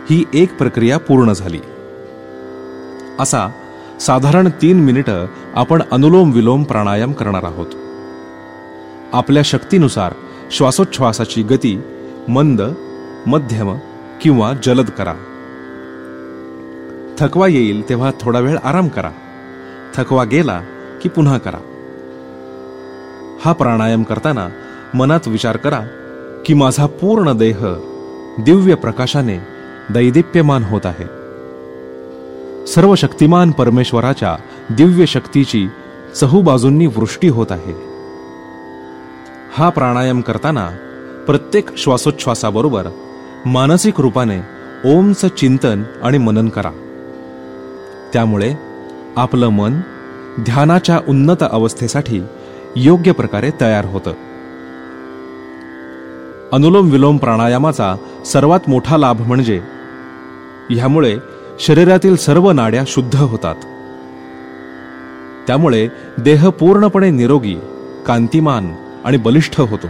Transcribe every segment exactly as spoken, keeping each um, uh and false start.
ही एक प्रक्रिया पूर्ण झाली. असा साधारण तीन मिनिटं आपण अनुलोम विलोम प्राणायाम करणार आहोत. आपल्या शक्तीनुसार श्वासोच्छ्वासाची गती मंद, मध्यम किंवा जलद करा. थकवा येईल तेव्हा थोडा वेळ आराम करा. थकवा गेला की पुन्हा करा. हा प्राणायाम करताना मनात विचार करा की माझा पूर्ण देह दिव्य प्रकाशाने दैदिप्यमान होत आहे. सर्व शक्तिमान परमेश्वराच्या दिव्य शक्तीची चहूबाजूंनी वृष्टी होत आहे. हा प्राणायाम करताना प्रत्येक श्वासोच्छ्वासाबरोबर मानसिक रूपाने ओमचं चिंतन आणि मनन करा. त्यामुळे आपलं मन ध्यानाच्या उन्नत अवस्थेसाठी योग्य प्रकारे तयार होतं. अनुलोम विलोम प्राणायामाचा सर्वात मोठा लाभ म्हणजे ह्यामुळे शरीरातील सर्व नाड्या शुद्ध होतात. त्यामुळे देह पूर्णपणे निरोगी, कांतिमान आणि बलिष्ठ होतो.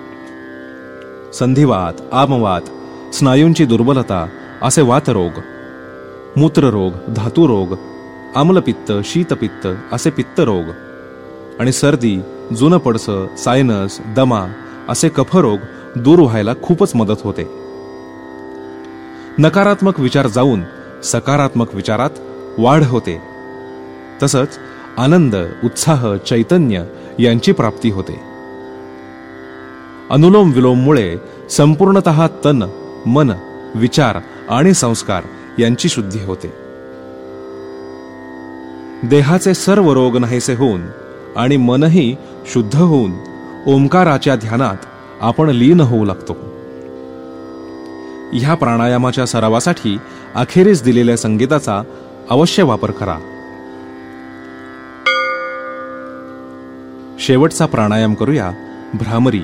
संधिवात, आमवात, स्नायूंची दुर्बलता असे वातरोग, मूत्ररोग, धातुरोग, आम्लपित्त, शीतपित्त असे पित्तरोग आणि सर्दी, जुनपडसं, सायनस, दमा असे कफरोग दूर व्हायला खूपच मदत होते. नकारात्मक विचार जाऊन सकारात्मक विचारात वाढ होते. तसंच आनंद, उत्साह, चैतन्य यांची प्राप्ती होते. अनुलोम विलोममुळे संपूर्णतः तन, मन, विचार आणि संस्कार यांची शुद्धी होते. देहाचे सर्व रोग नाहीसे होऊन आणि मनही शुद्ध होऊन ओंकाराच्या ध्यानात आपण लीन होऊ लागतो. ह्या प्राणायामाच्या सरावासाठी अखेरीस दिलेल्या संगीताचा अवश्य वापर करा. शेवटचा प्राणायाम करूया भ्रामरी.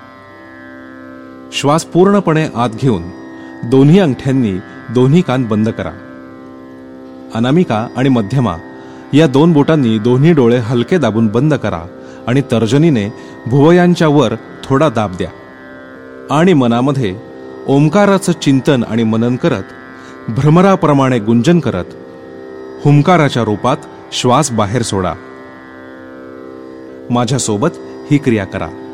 श्वास पूर्णपणे आत घेऊन दोन्ही अंगठ्यांनी दोन्ही कान बंद करा. अनामिका आणि मध्यमा या दोन बोटांनी दोन्ही डोळे हलके दाबून बंद करा आणि तर्जनीने भुवयांच्या वर थोडा दाब द्या आणि मनामध्ये ओंकाराचं चिंतन आणि मनन करत भ्रमराप्रमाणे गुंजन करत हुंकाराच्या रूपात श्वास बाहेर सोडा. माझ्यासोबत ही क्रिया करा.